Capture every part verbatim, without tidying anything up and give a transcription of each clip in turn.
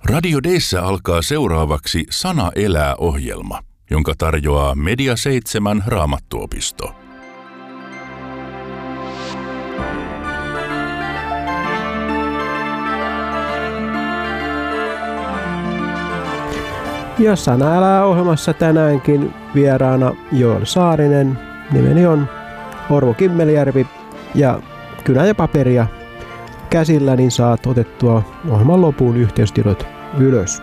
Radio D:ssä alkaa seuraavaksi Sana elää -ohjelma, jonka tarjoaa Media seitsemän Raamattuopisto. Ja Sana elää -ohjelmassa tänäänkin vieraana Joel Saarinen. Nimeni on Orvo Kimmelijärvi ja kynä ja paperia käsillä, niin saat otettua ohjelman lopun yhteystiedot ylös.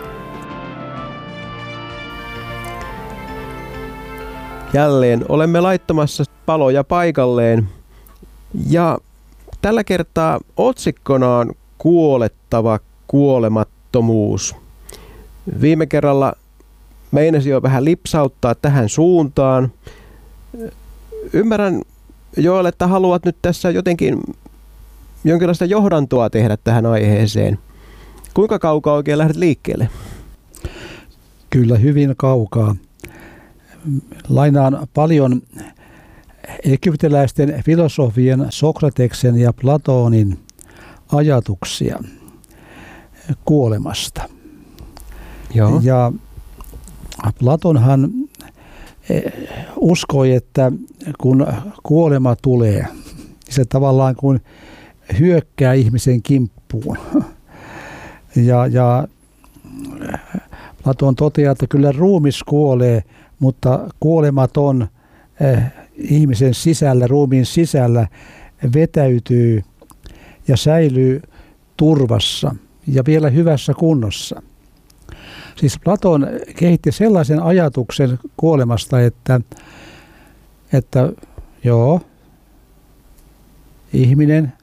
Jälleen olemme laittamassa paloja paikalleen ja tällä kertaa otsikkona on kuolettava kuolemattomuus. Viime kerralla meinasin jo vähän lipsauttaa tähän suuntaan. Ymmärrän, Joel, että haluat nyt tässä jotenkin jonkinlaista johdantoa tehdä tähän aiheeseen. Kuinka kaukaa oikein lähdet liikkeelle? Kyllä hyvin kaukaa. Lainaan paljon egyptiläisten filosofien Sokrateksen ja Platonin ajatuksia kuolemasta. Joo. Ja Platonhan uskoi, että kun kuolema tulee, se tavallaan kun hyökkää ihmisen kimppuun. Ja, ja Platon toteaa, että kyllä ruumis kuolee, mutta kuolematon eh, ihmisen sisällä, ruumiin sisällä vetäytyy ja säilyy turvassa ja vielä hyvässä kunnossa. Siis Platon kehitti sellaisen ajatuksen kuolemasta, että, että joo, ihminen,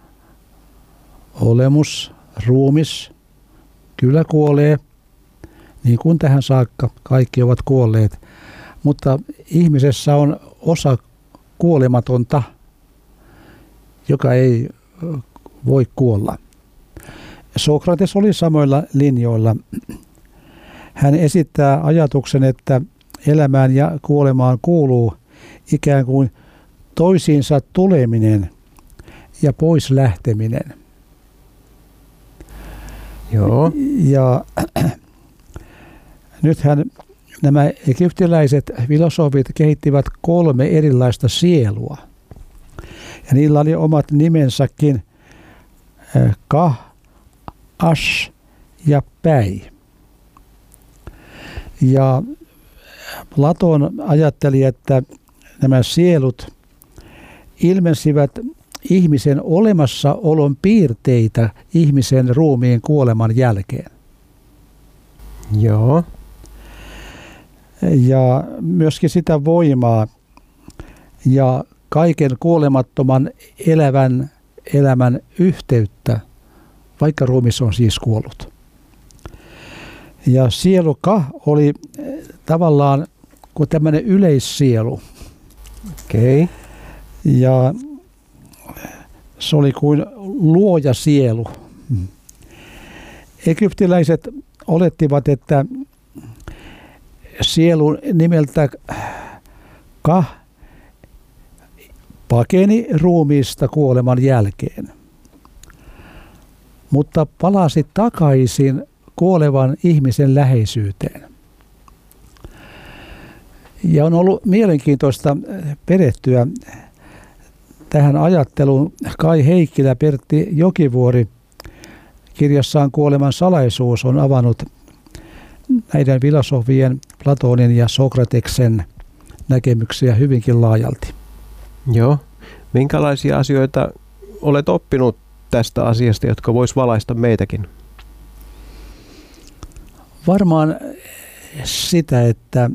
olemus, ruumis, kyllä kuolee, niin kuin tähän saakka kaikki ovat kuolleet, mutta ihmisessä on osa kuolematonta, joka ei voi kuolla. Sokrates oli samoilla linjoilla. Hän esittää ajatuksen, että elämään ja kuolemaan kuuluu ikään kuin toisiinsa tuleminen ja pois lähteminen. Joo. Ja nythän nämä egyptiläiset filosofit kehittivät kolme erilaista sielua. Ja niillä oli omat nimensäkin: Kah, Ash ja Päi. Ja Platon ajatteli, että nämä sielut ilmensivät ihmisen olemassaolon piirteitä ihmisen ruumiin kuoleman jälkeen. Joo. Ja myöskin sitä voimaa ja kaiken kuolemattoman elävän elämän yhteyttä, vaikka ruumis on siis kuollut. Ja sielu Ka oli tavallaan kuin tämmöinen yleissielu. Okei. Okay. Ja se oli kuin luoja sielu. Egyptiläiset olettivat, että sielu nimeltä Ka pakeni ruumiista kuoleman jälkeen, mutta palasi takaisin kuolevan ihmisen läheisyyteen. Ja on ollut mielenkiintoista perehtyä tähän ajatteluun. Kai Heikkilä Pertti Jokivuori kirjassaan Kuoleman salaisuus on avannut näiden filosofien Platonin ja Sokrateksen näkemyksiä hyvinkin laajalti. Joo. Minkälaisia asioita olet oppinut tästä asiasta, jotka vois valaista meitäkin? Varmaan sitä, että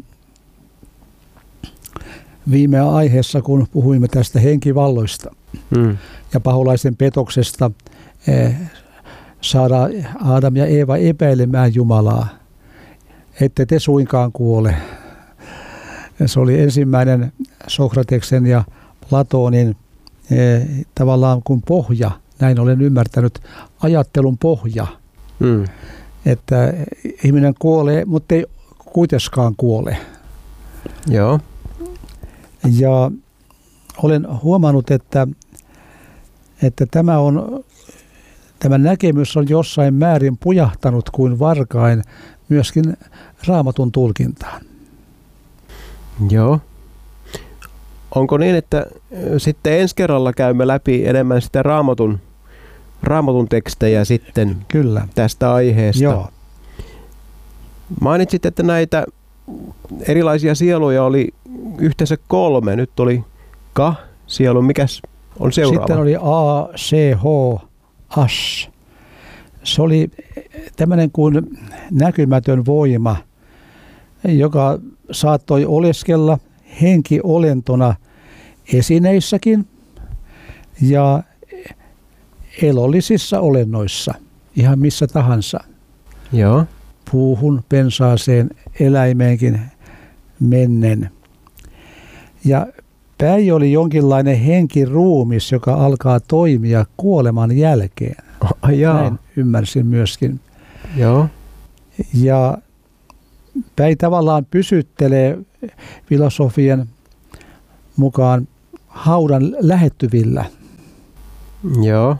viime aiheessa, kun puhuimme tästä henkivalloista hmm. ja paholaisen petoksesta, eh, saada Adam ja Eeva epäilemään Jumalaa, ette te suinkaan kuole. Se oli ensimmäinen Sokrateksen ja Platonin eh, tavallaan kuin pohja, näin olen ymmärtänyt, ajattelun pohja. Hmm. Että ihminen kuolee, mutta ei kuitenkaan kuole. Joo. Ja olen huomannut, että, että tämä on tämä näkemys on jossain määrin pujahtanut kuin varkain myöskin Raamatun tulkintaan. Joo. Onko niin, että sitten ensi kerralla käymme läpi enemmän sitä Raamatun, Raamatun tekstejä sitten Kyllä. tästä aiheesta? Joo. Mainitsit, että näitä erilaisia sieluja oli yhteensä kolme. Nyt oli Ka sielu. Mikäs on seuraava? Sitten oli A, C, H, Ash. Se oli tämmöinen kuin näkymätön voima, joka saattoi oleskella henkiolentona esineissäkin ja elollisissa olennoissa, ihan missä tahansa. Joo. Puuhun, pensaaseen, eläimeenkin mennen. Ja päi oli jonkinlainen henkiruumis, joka alkaa toimia kuoleman jälkeen. Oh, Näin ymmärsin myöskin. Joo. Ja päi tavallaan pysyttelee filosofien mukaan haudan lähettyvillä. Joo.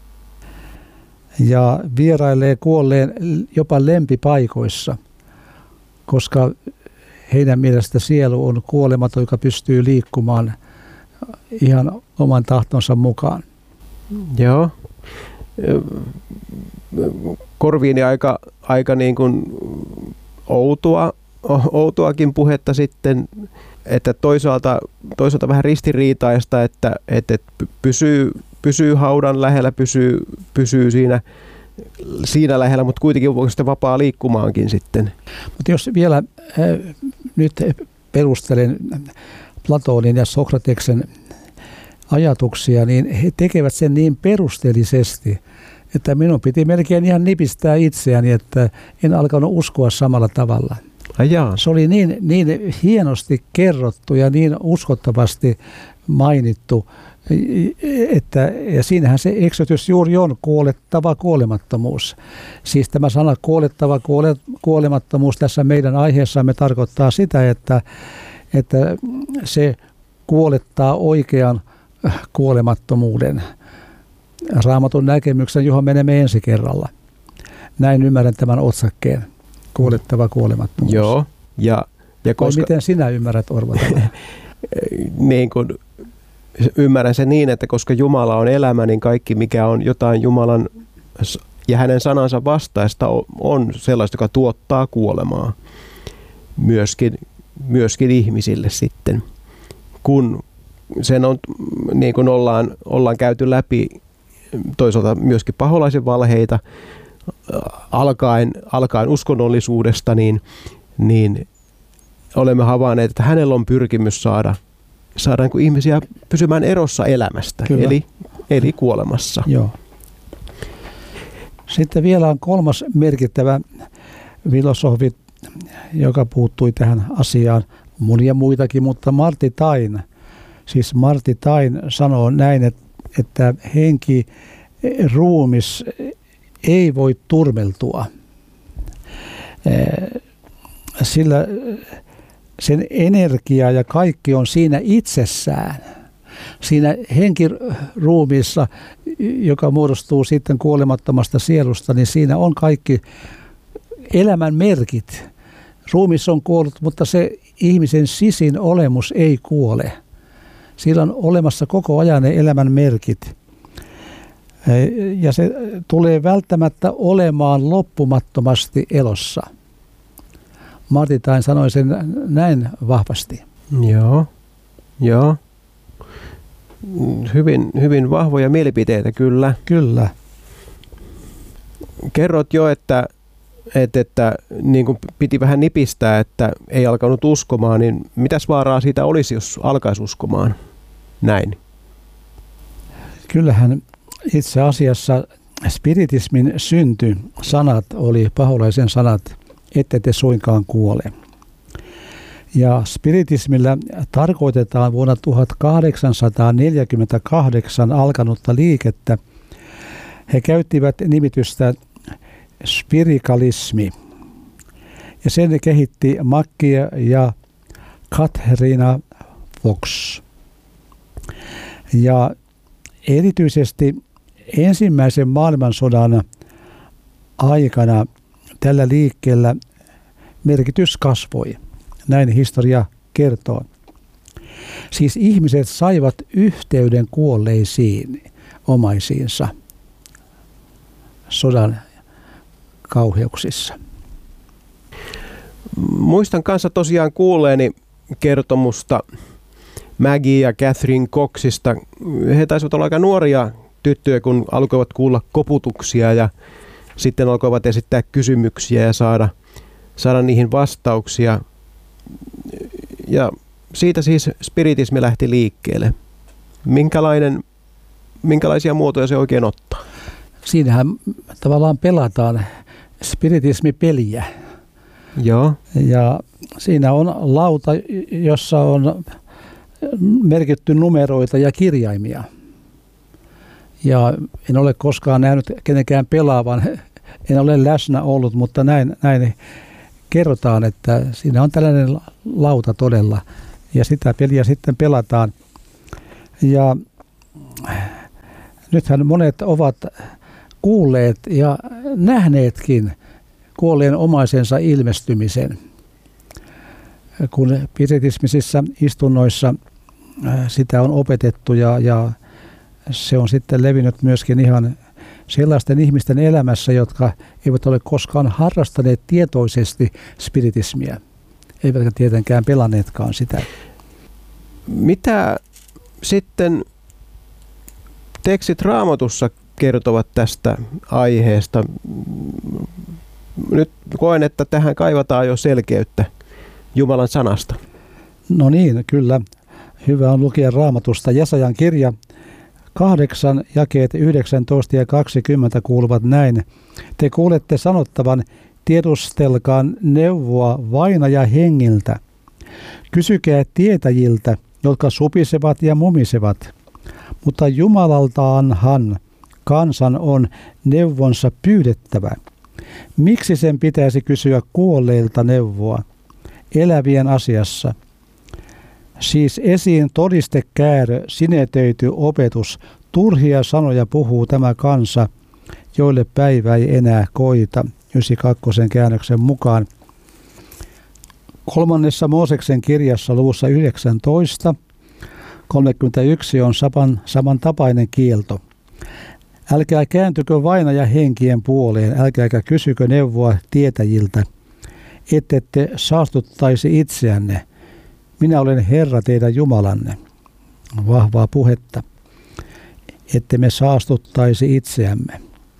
Ja vierailee kuolleen jopa lempipaikoissa, koska heidän mielestä sielu on kuolematon, joka pystyy liikkumaan ihan oman tahtonsa mukaan. Joo. Korviini aika, aika niin kuin outoa, outoakin puhetta sitten, että toisaalta, toisaalta vähän ristiriitaista, että, että pysyy, pysyy haudan lähellä, pysyy, pysyy siinä, siinä lähellä, mutta kuitenkin voi sitten vapaa liikkumaankin sitten. Mutta jos vielä äh, nyt perustelen Platonin ja Sokrateksen ajatuksia, niin he tekevät sen niin perusteellisesti, että minun piti melkein ihan nipistää itseäni, että en alkanut uskoa samalla tavalla. Ajaa. Se oli niin, niin hienosti kerrottu ja niin uskottavasti mainittu, että ja siinähän se eksytys juuri on, kuolettava kuolemattomuus. Siis tämä sana kuolettava kuole, kuolemattomuus tässä meidän aiheessamme tarkoittaa sitä, että, että se kuolettaa oikean kuolemattomuuden. Raamatun näkemyksen, johon menemme ensi kerralla. Näin ymmärrän tämän otsakkeen. Kuolettava kuolemattomuus. Joo. Ja, ja koska... miten sinä ymmärrät, Orvo? niin kuin ymmärrän sen niin, että koska Jumala on elämä, niin kaikki mikä on jotain Jumalan ja hänen sanansa vastaista on sellaista, joka tuottaa kuolemaa myöskin, myöskin ihmisille sitten. Kun sen on, niin kuin ollaan, ollaan käyty läpi toisaalta myöskin paholaisen valheita, alkaen, alkaen uskonnollisuudesta, niin, niin olemme havainneet, että hänellä on pyrkimys saada, saada niin kuin ihmisiä pysymään erossa elämästä, eli, eli kuolemassa. Joo. Sitten vielä on kolmas merkittävä filosofi, joka puuttui tähän asiaan, monia muitakin, mutta Martti Tain, siis Martti Tain sanoo näin, että, että henki, ruumis ei voi turmeltua, sillä sen energia ja kaikki on siinä itsessään. Siinä henkiruumiissa, joka muodostuu sitten kuolemattomasta sielusta, niin siinä on kaikki elämän merkit. Ruumis on kuollut, mutta se ihmisen sisin olemus ei kuole. Sillä on olemassa koko ajan ne elämän merkit. Ja se tulee välttämättä olemaan loppumattomasti elossa. Martti Tain sanoi sen näin vahvasti. Joo, joo. Hyvin, hyvin vahvoja mielipiteitä kyllä. Kyllä. Kerrot jo, että, että, että niin kuin piti vähän nipistää, että ei alkanut uskomaan, niin mitäs vaaraa siitä olisi, jos alkaisi uskomaan näin? Kyllähän itse asiassa spiritismin synty sanat oli paholaisen sanat, ette te suinkaan kuole. Ja spiritismillä tarkoitetaan vuonna tuhatkahdeksansataaneljäkymmentäkahdeksan alkanutta liikettä. He käyttivät nimitystä spiritualismi. Ja sen kehitti Mackie ja Katharina Fox. Ja erityisesti ensimmäisen maailmansodan aikana tällä liikkeellä merkitys kasvoi. Näin historia kertoo. Siis ihmiset saivat yhteyden kuolleisiin omaisiinsa sodan kauheuksissa. Muistan kanssa tosiaan kuulleeni kertomusta Maggie ja Catherine Coxista. He taisivat olla aika nuoria tyttöjä, kun alkoivat kuulla koputuksia ja sitten alkoivat esittää kysymyksiä ja saada, saada niihin vastauksia. Ja siitä siis spiritismi lähti liikkeelle. Minkälainen, minkälaisia muotoja se oikein ottaa? Siinähän tavallaan pelataan spiritismipeliä. Joo. Ja siinä on lauta, jossa on merkitty numeroita ja kirjaimia. Ja en ole koskaan nähnyt kenenkään pelaavan, en ole läsnä ollut, mutta näin, näin kerrotaan, että siinä on tällainen lauta todella. Ja sitä peliä sitten pelataan. Ja nythän monet ovat kuulleet ja nähneetkin kuolleen omaisensa ilmestymisen. Kun spiritismisissä istunnoissa sitä on opetettu ja, ja se on sitten levinnyt myöskin ihan sellaisten ihmisten elämässä, jotka eivät ole koskaan harrastaneet tietoisesti spiritismiä, eivätkä tietenkään pelanneetkaan sitä. Mitä sitten tekstit Raamatussa kertovat tästä aiheesta? Nyt koen, että tähän kaivataan jo selkeyttä Jumalan sanasta. No niin, kyllä. Hyvä on lukea Raamatusta. Jesajan kirja kahdeksan jakeet yhdeksäntoista ja kaksikymmentä kuuluvat näin. Te kuulette sanottavan, tiedustelkaan neuvoa vainaja hengiltä. Kysykää tietäjiltä, jotka supisevat ja mumisevat. Mutta Jumalaltaanhan kansan on neuvonsa pyydettävä. Miksi sen pitäisi kysyä kuolleilta neuvoa elävien asiassa? Siis esiin todistekäärö, sinetöity opetus, turhia sanoja puhuu tämä kansa, joille päivä ei enää koita, yhdeksänkymmentäkaksi käännöksen mukaan. Kolmannessa Mooseksen kirjassa luvussa yhdeksäntoista, kolmekymmentäyksi on saman, samantapainen kielto. Älkää kääntykö vainaja henkien puoleen, älkääkä kysykö neuvoa tietäjiltä, ettette saastuttaisi itseänne. Minä olen Herra teidän Jumalanne. Vahvaa puhetta, ette me saastuttaisi itseämme.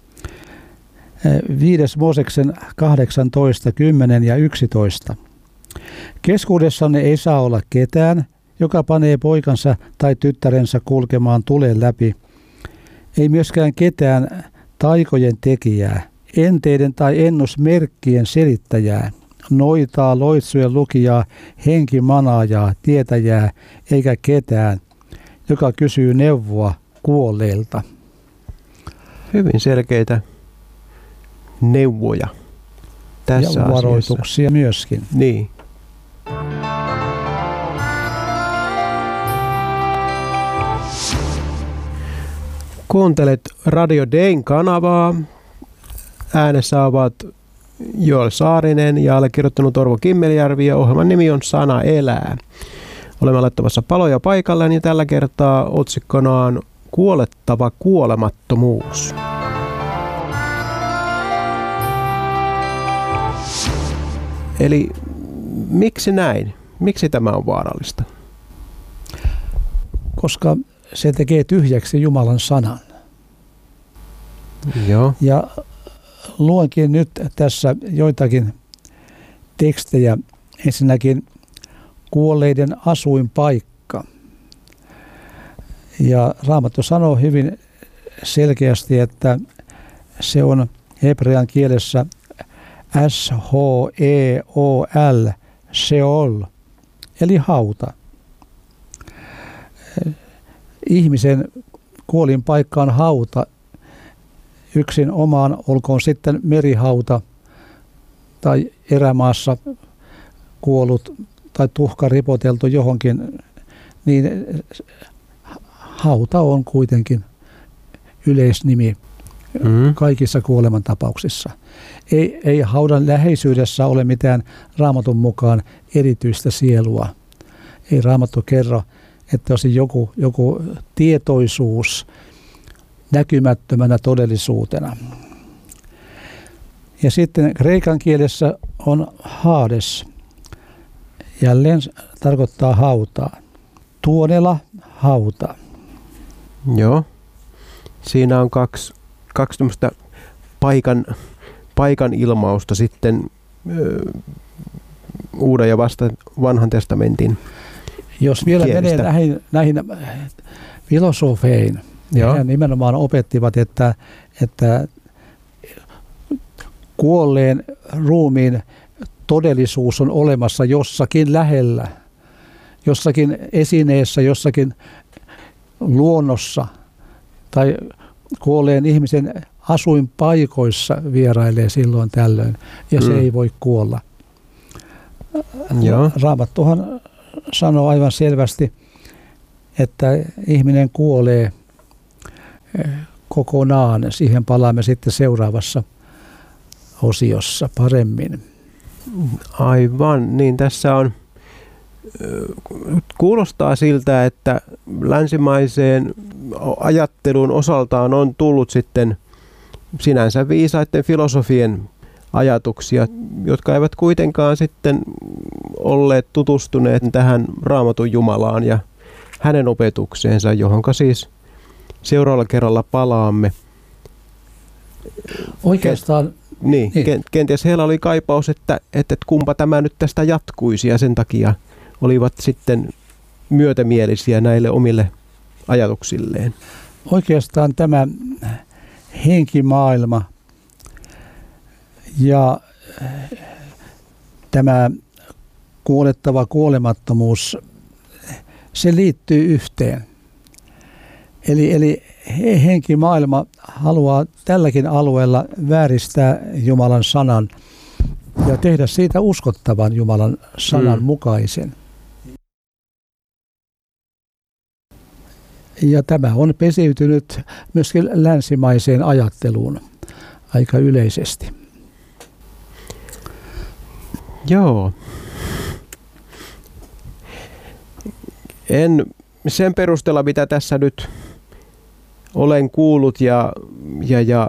Viides Mooseksen kahdeksantoista, kymmenen ja yksitoista. Keskuudessanne ei saa olla ketään, joka panee poikansa tai tyttärensä kulkemaan tulen läpi. Ei myöskään ketään taikojen tekijää, enteiden tai ennusmerkkien selittäjää, noitaa, loitsujen lukijaa, henkimanaajaa, tietäjää, eikä ketään, joka kysyy neuvoa kuolleilta. Hyvin selkeitä neuvoja tässä ja varoituksia asiassa. Myöskin. Niin. Kuuntelet Radio Dayn kanavaa. Äänessä ovat Joel Saarinen ja allekirjoittanut Orvo Kimmelijärvi ja ohjelman nimi on Sana elää. Olemme laittamassa paloja paikalleen ja tällä kertaa otsikkonaan Kuolettava kuolemattomuus. Eli miksi näin? Miksi tämä on vaarallista? Koska se tekee tyhjäksi Jumalan sanan. Joo. Ja luenkin nyt tässä joitakin tekstejä. Ensinnäkin kuolleiden asuinpaikka. Ja Raamattu sanoo hyvin selkeästi, että se on hebrean kielessä S H E O L, Sheol, eli hauta. Ihmisen kuolinpaikka on hauta. Yksin omaan olkoon sitten merihauta tai erämaassa kuollut tai tuhka ripoteltu johonkin, niin hauta on kuitenkin yleisnimi Mm. kaikissa kuolemantapauksissa. Ei, ei haudan läheisyydessä ole mitään Raamatun mukaan erityistä sielua. Ei Raamattu kerro, että olisi joku, joku tietoisuus näkymättömänä todellisuutena. Ja sitten kreikan kielessä on Hades. Jälleen tarkoittaa hautaa. Tuonela, hauta. Joo. Siinä on kaksi, kaksi tämmöistä paikan, paikan ilmausta sitten ö, uuden ja vasta vanhan testamentin Jos vielä kielistä. menee näihin, näihin filosofeihin, niin he nimenomaan opettivat, että, että kuolleen ruumiin todellisuus on olemassa jossakin lähellä, jossakin esineessä, jossakin luonnossa tai kuolleen ihmisen asuinpaikoissa vierailee silloin tällöin ja se mm. ei voi kuolla. Joo. Raamattuhan sanoo aivan selvästi, että ihminen kuolee kokonaan. Siihen palaamme sitten seuraavassa osiossa paremmin. Aivan, niin tässä on, kuulostaa siltä, että länsimaiseen ajattelun osaltaan on tullut sitten sinänsä viisaiden filosofien ajatuksia, jotka eivät kuitenkaan sitten olleet tutustuneet tähän Raamatun Jumalaan ja hänen opetukseensa, johonka siis seuraavalla kerralla palaamme. Oikeastaan Niin, niin. Kenties heillä oli kaipaus, että, että kumpa tämä nyt tästä jatkuisi ja sen takia olivat sitten myötämielisiä näille omille ajatuksilleen. Oikeastaan tämä henkimaailma ja tämä kuolettava kuolemattomuus, se liittyy yhteen. Eli, eli henkimaailma haluaa tälläkin alueella vääristää Jumalan sanan ja tehdä siitä uskottavan Jumalan sanan mm. mukaisen. Ja tämä on pesiytynyt myöskin länsimaiseen ajatteluun aika yleisesti. Joo. En sen perusteella, mitä tässä nyt olen kuullut ja, ja, ja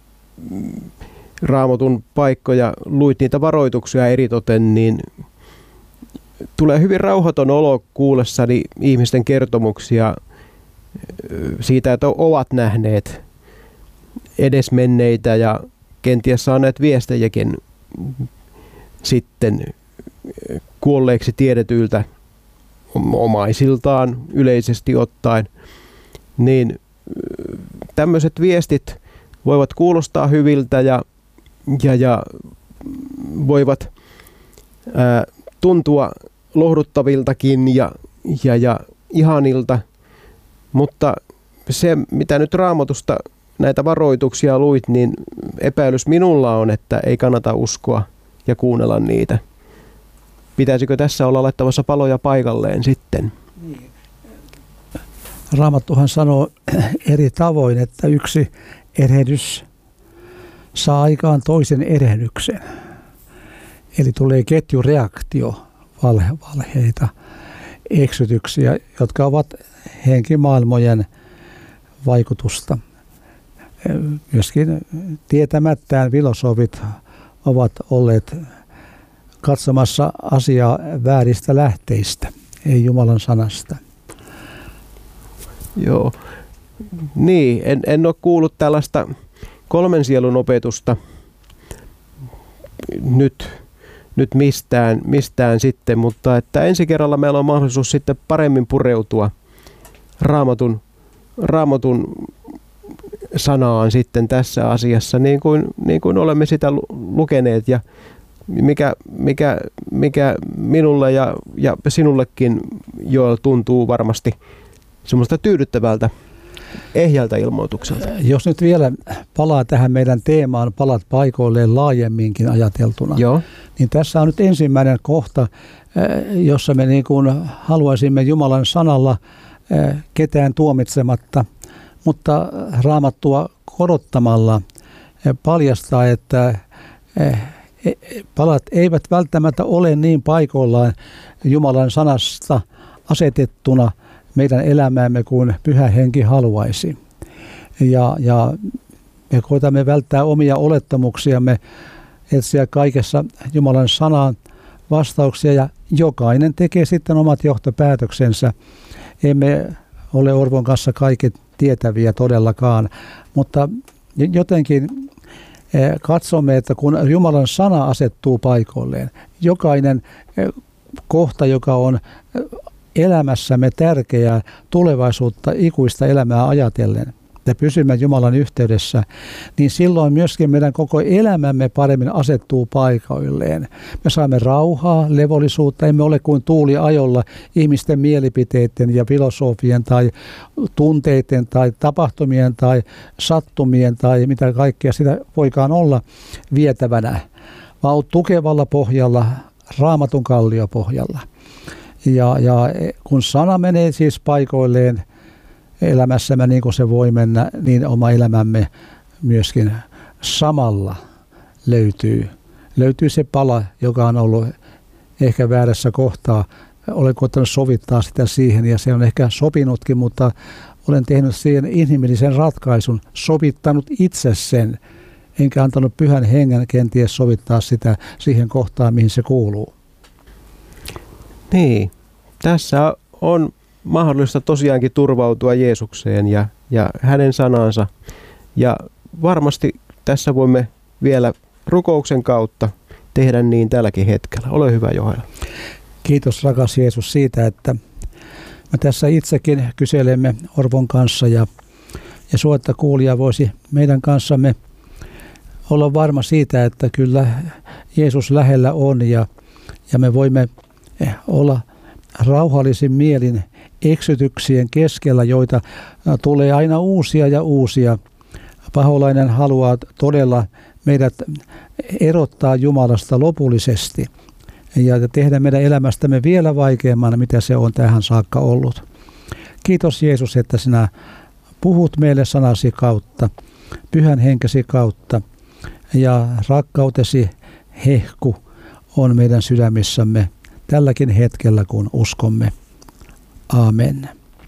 Raamatun paikkoja, luit niitä varoituksia eritoten, niin tulee hyvin rauhaton olo kuullessani ihmisten kertomuksia siitä, että ovat nähneet edesmenneitä ja kenties saaneet viestejäkin sitten kuolleeksi tiedetyiltä omaisiltaan yleisesti ottaen, niin tämmöiset viestit voivat kuulostaa hyviltä ja, ja, ja voivat ää, tuntua lohduttaviltakin ja, ja, ja ihanilta, mutta se, mitä nyt Raamatusta näitä varoituksia luit, niin epäilys minulla on, että ei kannata uskoa ja kuunnella niitä. Pitäisikö tässä olla laittamassa paloja paikalleen sitten? Raamattuhan sanoo eri tavoin, että yksi erehdys saa aikaan toisen erehdyksen. Eli tulee ketjureaktio, valhe, valheita, eksytyksiä, jotka ovat henkimaailmojen vaikutusta. Myöskin tietämättään filosofit ovat olleet katsomassa asiaa vääristä lähteistä, ei Jumalan sanasta. Joo. Niin, en, en ole kuullut tällaista kolmen sielun opetusta nyt, nyt mistään, mistään sitten, mutta että ensi kerralla meillä on mahdollisuus sitten paremmin pureutua Raamatun, Raamatun sanaan sitten tässä asiassa, niin kuin, niin kuin olemme sitä lukeneet ja mikä, mikä, mikä minulle ja, ja sinullekin Joel tuntuu varmasti semmoista tyydyttävältä, ehjältä ilmoitukselta. Jos nyt vielä palaa tähän meidän teemaan, palat paikoilleen laajemminkin ajateltuna, Joo. niin tässä on nyt ensimmäinen kohta, jossa me niin kuin haluaisimme Jumalan sanalla ketään tuomitsematta mutta Raamattua korottamalla paljastaa, että palat eivät välttämättä ole niin paikoillaan Jumalan sanasta asetettuna meidän elämäämme kuin Pyhä Henki haluaisi. Ja, ja me koetamme välttää omia olettamuksiamme, etsiä kaikessa Jumalan sanaan vastauksia, ja jokainen tekee sitten omat johtopäätöksensä. Emme ole Orvon kanssa kaikki tietäviä todellakaan, mutta jotenkin katsomme, että kun Jumalan sana asettuu paikoilleen, jokainen kohta, joka on elämässämme tärkeää tulevaisuutta, ikuista elämää ajatellen, ja pysymme Jumalan yhteydessä, niin silloin myöskin meidän koko elämämme paremmin asettuu paikoilleen. Me saamme rauhaa, levollisuutta, emme ole kuin tuuliajolla ihmisten mielipiteiden ja filosofien tai tunteiden tai tapahtumien tai sattumien tai mitä kaikkea sitä voikaan olla vietävänä, vaan tukevalla pohjalla, Raamatun kalliopohjalla. Ja, ja kun sana menee siis paikoilleen elämässämme niin kuin se voi mennä, niin oma elämämme myöskin samalla löytyy. Löytyy se pala, joka on ollut ehkä väärässä kohtaa. Olen koettanut sovittaa sitä siihen ja se on ehkä sopinutkin, mutta olen tehnyt siihen inhimillisen ratkaisun, sovittanut itse sen, enkä antanut Pyhän Hengen kenties sovittaa sitä siihen kohtaan, mihin se kuuluu. Niin, tässä on mahdollista tosiaankin turvautua Jeesukseen ja, ja hänen sanansa. Ja varmasti tässä voimme vielä rukouksen kautta tehdä niin tälläkin hetkellä. Ole hyvä, Johanna. Kiitos, rakas Jeesus, siitä, että me tässä itsekin kyselemme Orvon kanssa ja, ja suotta kuulija voisi meidän kanssamme olla varma siitä, että kyllä Jeesus lähellä on ja, ja me voimme olla rauhallisin mielin eksytyksien keskellä, joita tulee aina uusia ja uusia. Paholainen haluaa todella meidät erottaa Jumalasta lopullisesti ja tehdä meidän elämästämme vielä vaikeammana, mitä se on tähän saakka ollut. Kiitos Jeesus, että sinä puhut meille sanasi kautta, Pyhän Henkesi kautta, ja rakkautesi hehku on meidän sydämissämme tälläkin hetkellä, kun uskomme. Aamen.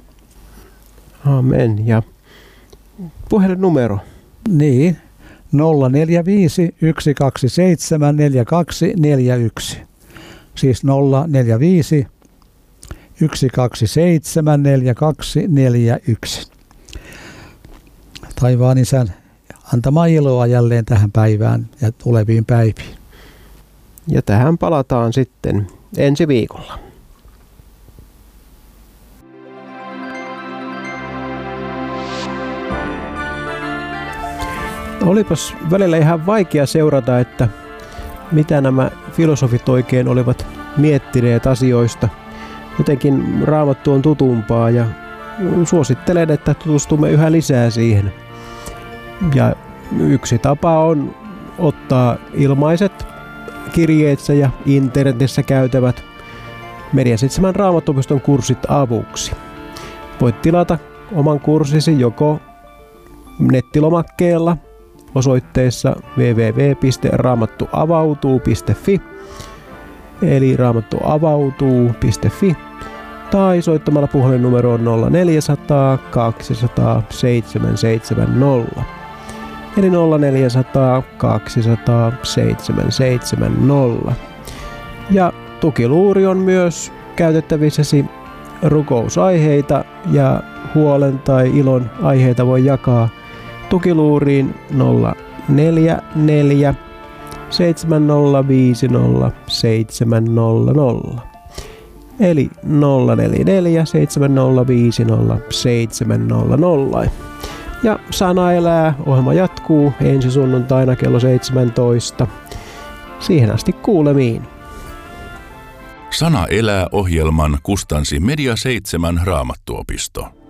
Aamen. Ja puhelinnumero. Niin, nolla neljä viisi yksi kaksi seitsemän neljä kaksi neljä yksi. Siis nolla neljä viisi yksi kaksi seitsemän neljä kaksi neljä yksi. Taivaan Isän antamaa iloa jälleen tähän päivään ja tuleviin päiviin. Ja tähän palataan sitten ensi viikolla. Olipas välillä ihan vaikea seurata, että mitä nämä filosofit oikein olivat miettineet asioista. Jotenkin Raamattu on tutumpaa ja suosittelen, että tutustumme yhä lisää siihen. Ja yksi tapa on ottaa ilmaiset kirjeetsä ja internetissä käytävät Media seitsemän Raamattuopiston kurssit avuksi. Voit tilata oman kurssisi joko nettilomakkeella osoitteessa double-u double-u double-u piste raamattuavautuu piste fi eli raamattuavautuu piste fi tai soittamalla puhelinnumeroon nolla neljä nolla nolla kaksi nolla nolla seitsemän seitsemän nolla eli nolla neljä nolla nolla kaksi nolla nolla seitsemän seitsemän nolla. Ja tukiluuri on myös käytettävissäsi rukousaiheita ja huolen tai ilon aiheita voi jakaa tukiluuriin nolla neljä neljä seitsemän nolla viisi nolla seitsemän nolla nolla eli nolla neljä neljä seitsemän nolla viisi nolla seitsemän nolla nolla. Ja Sana elää -ohjelma jatkuu ensi sunnuntaina kello seitsemäntoista. Siihen asti kuulemiin. Sana elää -ohjelman kustansi Media seitsemän Raamattuopisto.